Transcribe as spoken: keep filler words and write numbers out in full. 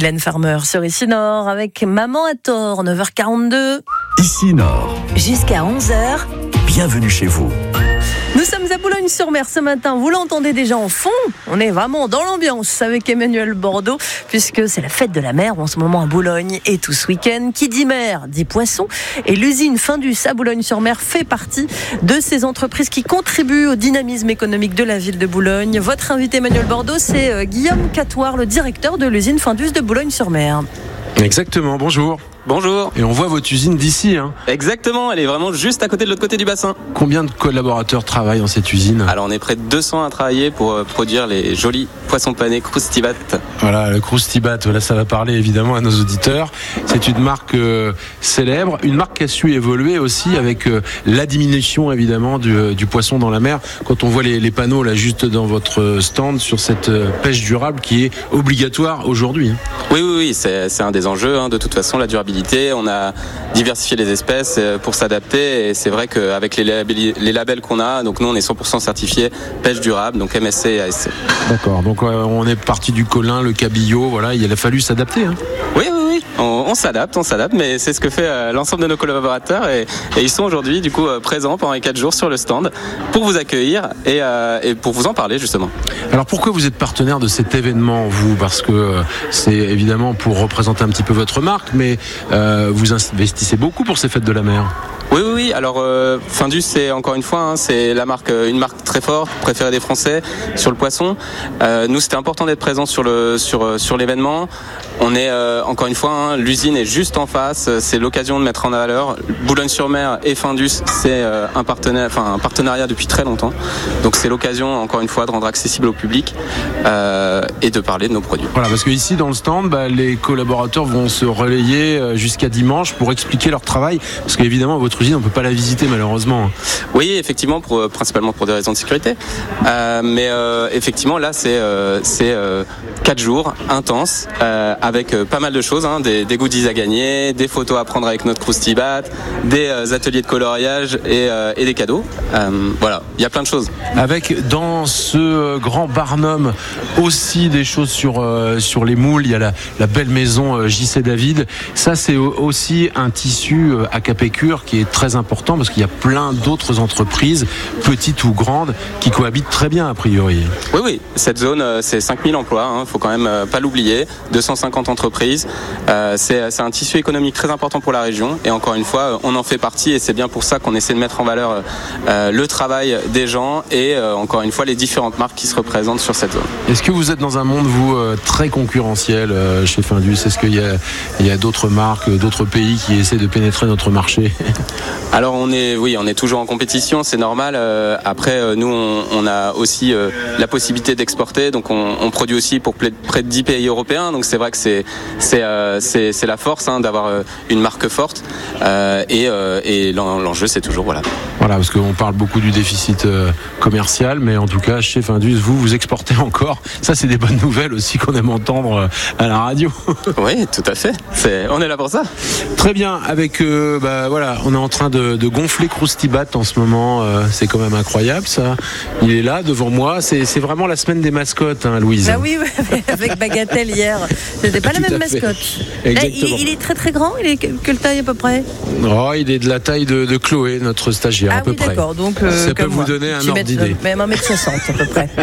Mylène Farmer sur Ici Nord avec Maman à tort, neuf heures quarante-deux. Ici Nord. Jusqu'à onze heures. Bienvenue chez vous. Nous sommes à Boulogne-sur-Mer ce matin, vous l'entendez déjà en fond, on est vraiment dans l'ambiance avec Emmanuel Bordeaux, puisque c'est la fête de la mer en ce moment à Boulogne et tout ce week-end. Qui dit mer dit poisson, et l'usine Findus à Boulogne-sur-Mer fait partie de ces entreprises qui contribuent au dynamisme économique de la ville de Boulogne. Votre invité Emmanuel Bordeaux, c'est Guillaume Catoire, le directeur de l'usine Findus de Boulogne-sur-Mer. Exactement, bonjour. Bonjour. Et on voit votre usine d'ici. Hein. Exactement, elle est vraiment juste à côté de l'autre côté du bassin. Combien de collaborateurs travaillent dans cette usine ? Alors on est près de deux cents à travailler pour euh, produire les jolis poissons panés Croustibat. Voilà, le Croustibat, voilà, ça va parler évidemment à nos auditeurs. C'est une marque euh, célèbre, une marque qui a su évoluer aussi avec euh, la diminution évidemment du, euh, du poisson dans la mer. Quand on voit les, les panneaux là juste dans votre stand sur cette euh, pêche durable qui est obligatoire aujourd'hui. Hein. Oui, oui, oui, c'est, c'est un des enjeux hein, de toute façon, la durabilité. On a diversifié les espèces pour s'adapter et c'est vrai qu'avec les labels, les labels qu'on a, donc nous on est cent pour cent certifié pêche durable, donc M S C et A S C. D'accord, donc euh, on est parti du colin, le cabillaud, voilà, il a fallu s'adapter. Hein. Oui, oui, oui, on, on s'adapte, on s'adapte, mais c'est ce que fait euh, l'ensemble de nos collaborateurs et, et ils sont aujourd'hui du coup euh, présents pendant les quatre jours sur le stand pour vous accueillir et, euh, et pour vous en parler justement. Alors pourquoi vous êtes partenaire de cet événement, vous ? Parce que euh, c'est évidemment pour représenter un petit peu votre marque, mais euh, vous investissez beaucoup pour ces fêtes de la mer. Oui, oui, oui. Alors, euh, Findus, c'est encore une fois, hein, c'est la marque, une marque très forte, préférée des Français sur le poisson. Euh, nous, c'était important d'être présent sur le sur sur l'événement. On est euh, encore une fois, hein, l'usine est juste en face. C'est l'occasion de mettre en valeur Boulogne-sur-Mer et Findus. C'est euh, un partenaire, enfin un partenariat depuis très longtemps. Donc, c'est l'occasion, encore une fois, de rendre accessible au public euh, et de parler de nos produits. Voilà, parce que ici, dans le stand, bah, les collaborateurs vont se relayer jusqu'à dimanche pour expliquer leur travail, parce qu'évidemment, votre usine, on ne peut pas la visiter malheureusement. Oui, effectivement, pour, principalement pour des raisons de sécurité. Euh, mais euh, effectivement, là, c'est euh, c'est euh, quatre jours intenses euh, avec euh, pas mal de choses, hein, des, des goodies à gagner, des photos à prendre avec notre Croustibat, des euh, ateliers de coloriage et, euh, et des cadeaux. Euh, voilà, il y a plein de choses. Avec dans ce grand Barnum aussi des choses sur euh, sur les moules. Il y a la, la belle maison euh, J C David. Ça, c'est aussi un tissu euh, à Capécure qui est très important parce qu'il y a plein d'autres entreprises, petites ou grandes, qui cohabitent très bien a priori. Oui, oui, cette zone, c'est cinq mille emplois, il hein, faut quand même euh, pas l'oublier, deux cent cinquante entreprises, euh, c'est, c'est un tissu économique très important pour la région et encore une fois, on en fait partie et c'est bien pour ça qu'on essaie de mettre en valeur euh, le travail des gens et euh, encore une fois les différentes marques qui se représentent sur cette zone. Est-ce que vous êtes dans un monde, vous, euh, très concurrentiel euh, chez Findus ? Est-ce qu'il y a, il y a d'autres marques, d'autres pays qui essaient de pénétrer notre marché ? Alors on est, oui, on est toujours en compétition, c'est normal. Euh, après, euh, nous, on, on a aussi euh, la possibilité d'exporter, donc on, on produit aussi pour près de dix pays européens. Donc c'est vrai que c'est c'est euh, c'est, c'est la force hein, d'avoir euh, une marque forte. Euh, et, euh, et l'enjeu, c'est toujours voilà. Voilà, parce qu'on parle beaucoup du déficit euh, commercial, mais en tout cas, chez Findus, vous vous exportez encore. Ça, c'est des bonnes nouvelles aussi qu'on aime entendre euh, à la radio. Oui, tout à fait. C'est, on est là pour ça. Très bien. Avec, euh, bah voilà, on est en train de, de gonfler Croustibat en ce moment. Euh, c'est quand même incroyable, ça. Il est là devant moi. C'est, c'est vraiment la semaine des mascottes, hein, Louise. Bah oui, avec Bagatelle hier. C'était pas la même mascotte. Là, il, il est très très grand. Il est quelle taille à peu près ? Oh, il est de la taille de, de Chloé, notre stagiaire, ah, à peu oui, près. D'accord. Donc, euh, ça peut comme vous moi. donner un ordre d'idée. Même un mètre soixante à peu près.